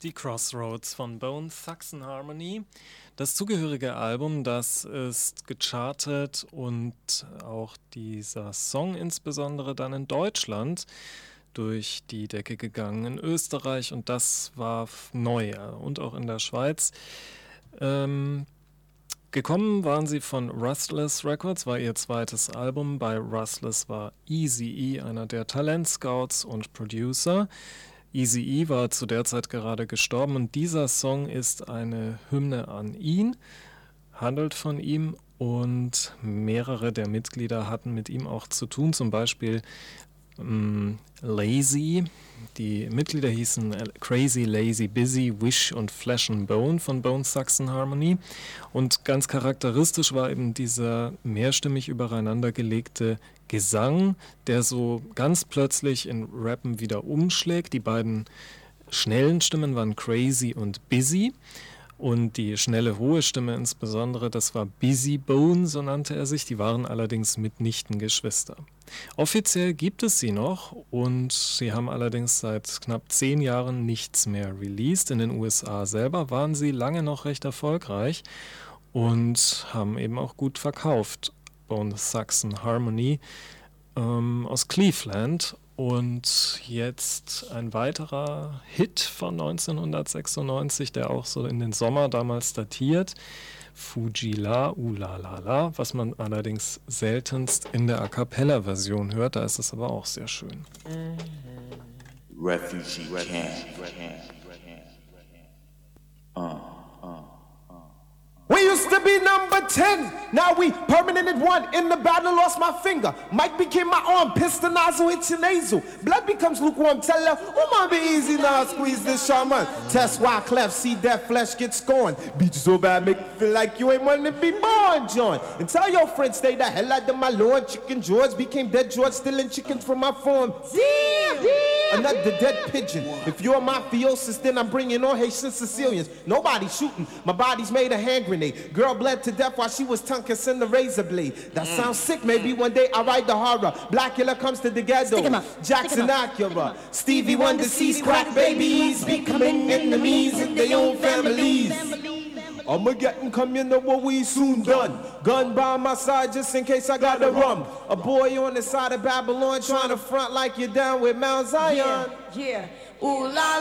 Die Crossroads von Bone Thugs-n-Harmony. Das zugehörige Album, das ist gechartet und auch dieser Song insbesondere dann in Deutschland durch die Decke gegangen, in Österreich, und das war neu, und auch in der Schweiz. Gekommen waren sie von Rustless Records, war ihr zweites Album. Bei Rustless war Eazy-E einer der Talentscouts und Producer. Eazy-E war zu der Zeit gerade gestorben und dieser Song ist eine Hymne an ihn, handelt von ihm, und mehrere der Mitglieder hatten mit ihm auch zu tun, zum Beispiel Lazy. Die Mitglieder hießen Crazy, Lazy, Busy, Wish und Flesh and Bone von Bone Thugs-n-Harmony. Und ganz charakteristisch war eben dieser mehrstimmig übereinander gelegte Gesang, der so ganz plötzlich in Rappen wieder umschlägt. Die beiden schnellen Stimmen waren Crazy und Busy. Und die schnelle, hohe Stimme insbesondere, das war Busy Bone, so nannte er sich. Die waren allerdings mitnichten Geschwister. Offiziell gibt es sie noch und sie haben allerdings seit knapp 10 Jahren nichts mehr released. In den USA selber waren sie lange noch recht erfolgreich und haben eben auch gut verkauft. Bone Thugs-n-Harmony aus Cleveland. Und jetzt ein weiterer Hit von 1996, der auch so in den Sommer damals datiert. Fu-Gee-La, U-La-La-La, was man allerdings seltenst in der A-Cappella-Version hört, da ist es aber auch sehr schön. Refugee Camp. We used to be number 10, now we permanent at 1. In the battle, lost my finger. Mike became my arm, pistol nozzle, it's your nasal. Blood becomes lukewarm, tell her, oh my, be easy now, squeeze this shaman. Test why cleft, see that flesh get scorned. Beat you so bad, make you feel like you ain't wanting to be born, John. And tell your friends, stay the hell out of my lord. Chicken George became dead George, stealing chickens from my farm. Damn! Another dead pigeon. If you're mafiosis, then I'm bringing on Haitian Sicilians. Nobody shooting, my body's made a hand grenade. Girl bled to death while she was tongue kissing the razor blade. That sounds sick, maybe one day I'll write the horror. Blackula comes to the ghetto. Jackson Acura. Stevie Wonder sees crack babies becoming enemies in their own families. I'ma get and come, you know what we soon done. Gun by my side just in case I got the rum. A boy on the side of Babylon trying to front like you're down with Mount Zion. Yeah, ooh la